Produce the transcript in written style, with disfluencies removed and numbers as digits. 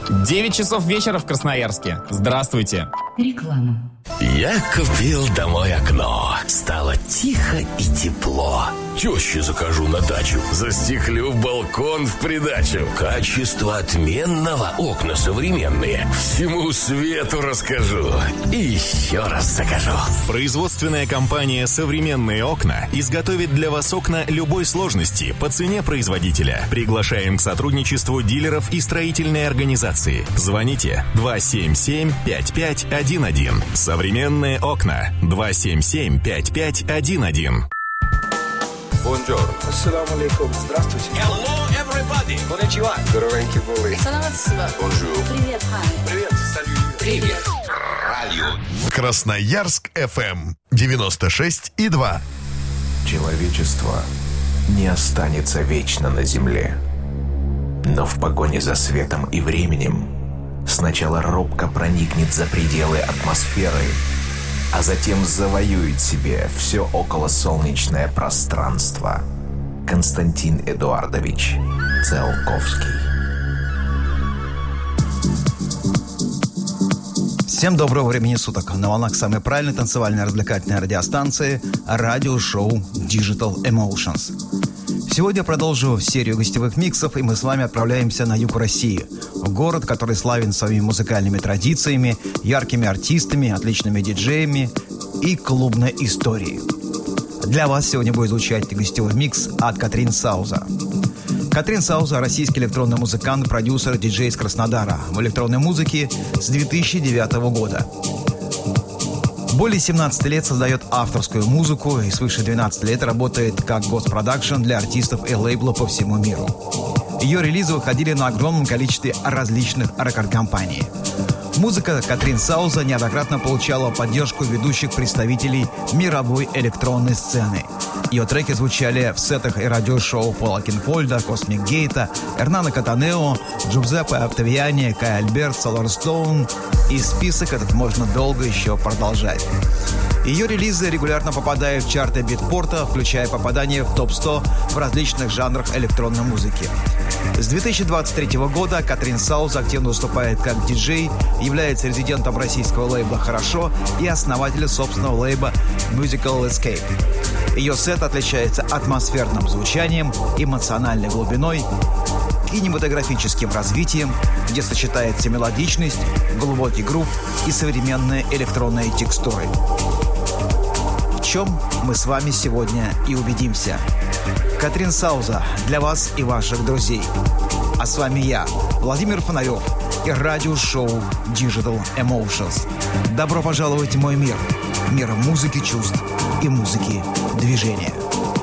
9 часов вечера в Красноярске. Здравствуйте. Реклама. Я купил домой окно. Стало тихо и тепло. Теще закажу на дачу. Застеклю балкон в придачу. Качество отменного. Окна современные. Всему свету расскажу. И еще раз закажу. Производственная компания «Современные окна» изготовит для вас окна любой сложности по цене производителя. Приглашаем к сотрудничеству дилеров и строительной организации. Звоните 277-5511. «Современные окна» 277-5511. Buongiorno. Assalamu alaikum. Здравствуйте. Hello, everybody. Konnichiwa. Здоровеньки были. Bonjour. Привет, Привет, салют. Привет. Радио. Красноярск FM 96,2. Человечество не останется вечно на земле. Но в погоне за светом и временем сначала робко проникнет за пределы атмосферы, а затем завоюет себе все околосолнечное пространство. Константин Эдуардович Циолковский. Всем доброго времени суток. На волнах самой правильной танцевальной развлекательной радиостанции радиошоу Digital Emotions. Сегодня продолжу серию гостевых миксов, и мы с вами отправляемся на юг России. Город, который славен своими музыкальными традициями, яркими артистами, отличными диджеями и клубной историей. Для вас сегодня будет звучать гостевой микс от Катрин Сауза. Катрин Сауза – российский электронный музыкант, продюсер, диджей из Краснодара в электронной музыке с 2009 года. Более 17 лет создает авторскую музыку и свыше 12 лет работает как госпродакшн для артистов и лейблов по всему миру. Ее релизы выходили на огромном количестве различных рекорд-компаний. Музыка Катрин Сауза неоднократно получала поддержку ведущих представителей мировой электронной сцены. Ее треки звучали в сетах и радиошоу Пола Кинфольда, Космик Гейта, Эрнана Катанео, Джузеппе Октавиани, Кай Альберт, Солар Стоун. И список этот можно долго еще продолжать. Ее релизы регулярно попадают в чарты битпорта, включая попадание в топ-100 в различных жанрах электронной музыки. С 2023 года Катрин Сауза активно выступает как диджей, является резидентом российского лейбла «Хорошо» и основателем собственного лейбла Musical Escape. Ее сет отличается атмосферным звучанием, эмоциональной глубиной, кинематографическим развитием, где сочетается мелодичность, глубокий грув и современные электронные текстуры. В чем мы с вами сегодня и убедимся. Катрин Сауза для вас и ваших друзей. А с вами я, Владимир Фонарев и радиошоу Digital Emotions. Добро пожаловать в мой мир. Мир музыки чувств и музыки движения.